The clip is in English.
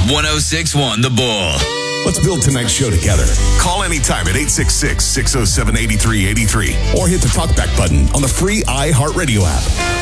1061 The Bull. Let's build tonight's show together. Call anytime at 866-607-8383 or hit the talkback button on the free iHeartRadio app.